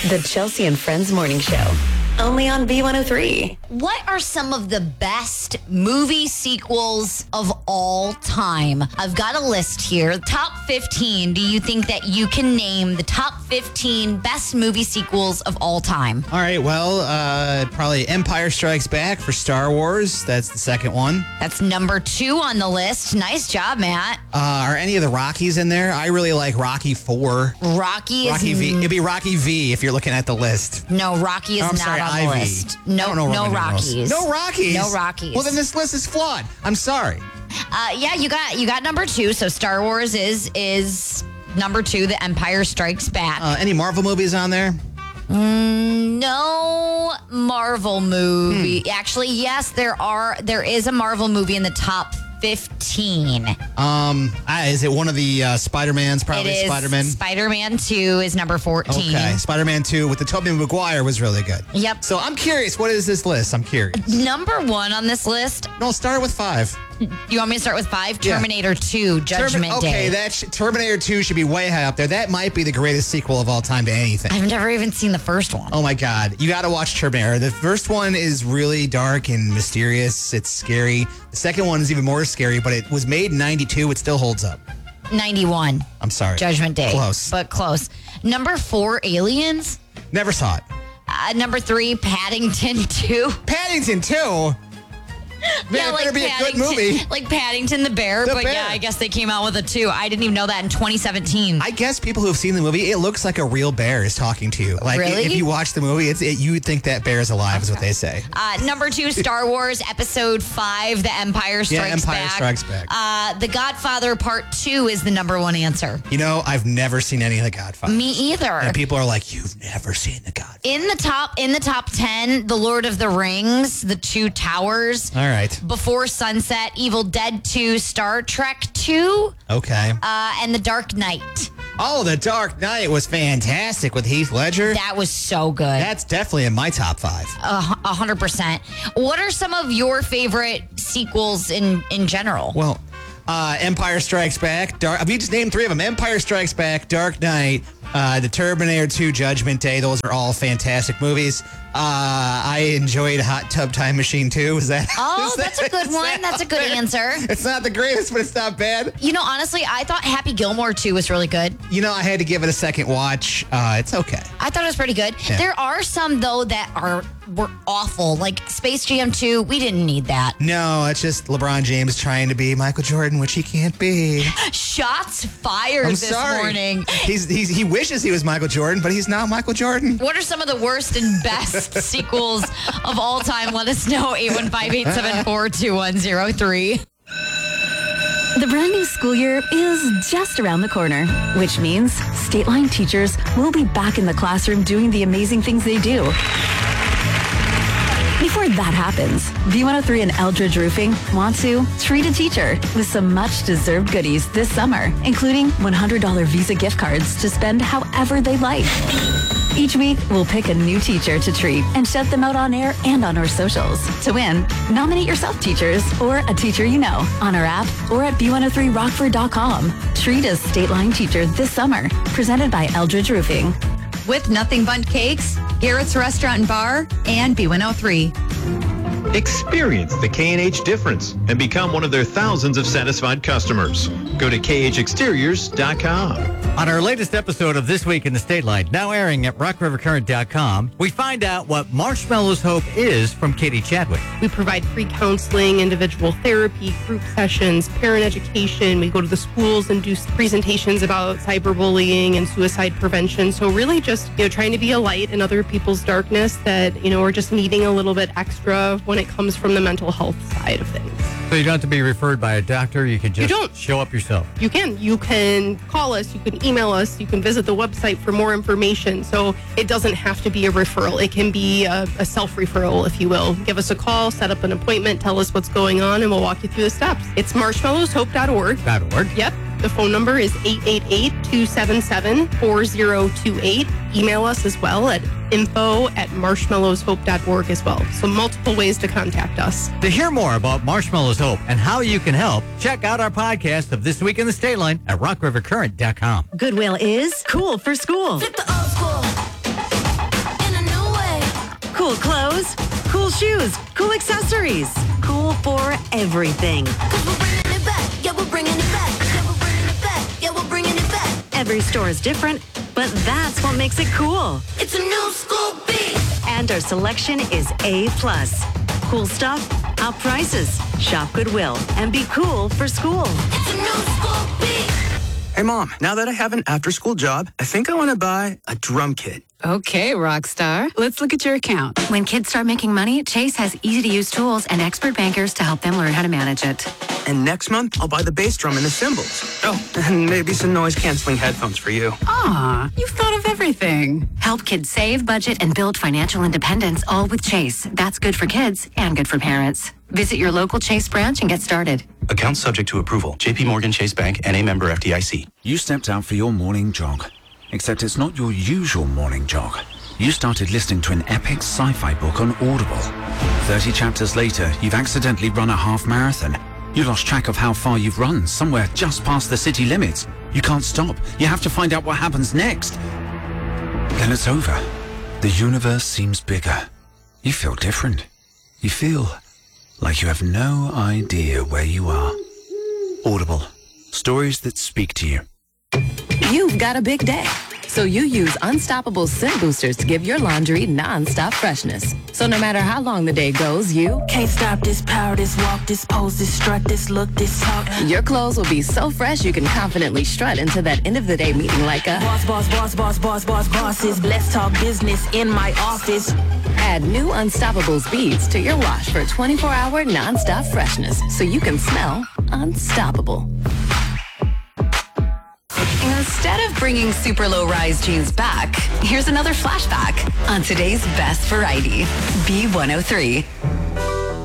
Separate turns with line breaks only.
The Chelsea and Friends Morning Show. Only on B103.
What are some of the best movie sequels of all time? I've got a list here. Top 15. Do you think that you can name the top 15 best movie sequels of all time?
All right, well, probably Empire Strikes Back for Star Wars. That's the second one.
That's number 2 on the list. Nice job, Matt.
Are any of the Rockies in there? I really like Rocky 4.
Rocky
V. It'd be Rocky V if you're looking at the list.
No, Rocky is not on the list. No Rockies.
No Rockies.
No Rockies.
Well, then this list is flawed. I'm sorry.
Yeah, you got number 2. So Star Wars is number 2. The Empire Strikes Back.
Any Marvel movies on there?
No Marvel movie. Actually, yes, there is a Marvel movie in the top 15.
Is it one of the Spider-Mans? Probably
It is.
Spider-Man.
Spider-Man 2 is number 14.
Okay, Spider-Man 2 with the Tobey Maguire was really good.
Yep.
So I'm curious, what is this list? I'm curious.
Number 1 on this list.
No, start with 5.
You want me to start with 5?
Yeah.
Terminator 2, Judgment Day.
Okay, Terminator 2 should be way high up there. That might be the greatest sequel of all time to anything.
I've never even seen the first one.
Oh my God. You got to watch Terminator. The first one is really dark and mysterious. It's scary. The second one is even more scary, but it was made in 92. It still holds up.
91.
I'm sorry.
Judgment Day.
Close.
But close. Number 4, Aliens.
Never saw it.
Number 3, Paddington 2.
Paddington 2? Man, it better be a good movie.
Like Paddington the Bear.
The
But
Bear.
yeah, I guess they came out with a 2. I didn't even know that in 2017.
I guess people who have seen the movie, it looks like a real bear is talking to you. Like
Really?
if you watch the movie, you would think that bear is alive, is what they say.
Number 2, Star Wars Episode 5, The Empire Strikes Back.
Empire Strikes Back.
The Godfather Part 2 is the number 1 answer.
You know, I've never seen any of The Godfather.
Me either.
And people are like, you've never seen The Godfather.
In the top 10, The Lord of the Rings, The Two Towers.
All right.
Before Sunset, Evil Dead 2, Star Trek 2,
Okay.
and The Dark Knight.
Oh, The Dark Knight was fantastic with Heath Ledger.
That was so good.
That's definitely in my top 5.
100%. What are some of your favorite sequels in general?
Well, Empire Strikes Back. We just named 3 of them. Empire Strikes Back, Dark Knight, the Terminator 2, Judgment Day. Those are all fantastic movies. I enjoyed Hot Tub Time Machine 2.
That's a good one. That's a good answer.
It's not the greatest, but it's not bad.
You know, honestly, I thought Happy Gilmore 2 was really good.
You know, I had to give it a second watch. It's okay.
I thought it was pretty good.
Yeah.
There are some, though, that were awful. Like Space Jam 2, we didn't need that.
No, it's just LeBron James trying to be Michael Jordan, which he can't be.
Shots fired
I'm
this
sorry.
morning.
He wishes he was Michael Jordan, but he's not Michael Jordan.
What are some of the worst and best sequels of all time? Let us know. 815-874-2103.
The brand new school year is just around the corner, which means State Line teachers will be back in the classroom doing the amazing things they do. Before that happens, B103 and Eldridge Roofing want to treat a teacher with some much-deserved goodies this summer, including $100 Visa gift cards to spend however they like. Each week, we'll pick a new teacher to treat and shout them out on air and on our socials. To win, nominate yourself, teachers, or a teacher you know on our app or at b103rockford.com. Treat a State Line teacher this summer. Presented by Eldridge Roofing.
With Nothing Bundt Cakes, Garrett's Restaurant and Bar, and B103.
Experience the K&H difference and become one of their thousands of satisfied customers. Go to khexteriors.com.
On our latest episode of This Week in the State Line, now airing at rockrivercurrent.com, we find out what Marshmallow's Hope is from Katie Chadwick.
We provide free counseling, individual therapy, group sessions, parent education. We go to the schools and do presentations about cyberbullying and suicide prevention. So really just, trying to be a light in other people's darkness that, are just needing a little bit extra when it comes from the mental health side of things.
So you don't have to be referred by a doctor. You can just show up yourself.
You can. You can call us. You can email us. You can visit the website for more information. So it doesn't have to be a referral. It can be a self-referral, if you will. Give us a call, set up an appointment, tell us what's going on, and we'll walk you through the steps. It's marshmallowshope.org.
.org.
Yep. The phone number is 888-277-4028. Email us as well at info@marshmallowshope.org as well. So multiple ways to contact us.
To hear more about Marshmallow's Hope and how you can help, check out our podcast of This Week in the State Line at rockrivercurrent.com.
Goodwill is cool for school.
Cool clothes, cool shoes, cool accessories. Cool for everything.
We're bringing it back. Yeah, we're bringing it back. Yeah, we're bringing it back. Yeah, we're bringing it back.
Every store is different, but that's what makes it cool.
It's a new school beat.
And our selection is A+. Cool stuff, top prices. Shop Goodwill and be cool for school.
It's a new school beat.
Hey, Mom, now that I have an after-school job, I think I want to buy a drum kit.
Okay, Rockstar. Let's look at your account.
When kids start making money, Chase has easy-to-use tools and expert bankers to help them learn how to manage it.
And next month, I'll buy the bass drum and the cymbals. Oh, and maybe some noise-canceling headphones for you.
Aw, you've thought of everything.
Help kids save, budget, and build financial independence, all with Chase. That's good for kids and good for parents. Visit your local Chase branch and get started.
Account subject to approval. JP Morgan Chase Bank and a member FDIC.
You stepped out for your morning jog. Except it's not your usual morning jog. You started listening to an epic sci-fi book on Audible. 30 chapters later, you've accidentally run a half marathon. You lost track of how far you've run, somewhere just past the city limits. You can't stop. You have to find out what happens next. Then it's over. The universe seems bigger. You feel different. You feel like you have no idea where you are. Audible. Stories that speak to you.
You've got a big day, so you use Unstoppable Scent Boosters to give your laundry non-stop freshness. So no matter how long the day goes, you
can't stop this power, this walk, this pose, this strut, this look, this talk.
Your clothes will be so fresh you can confidently strut into that end of the day meeting like a
bosses. Let's talk business in my office.
Add new Unstoppables beads to your wash for 24-hour non-stop freshness so you can smell unstoppable.
Instead of bringing super low-rise jeans back, here's another flashback on today's best variety, B103.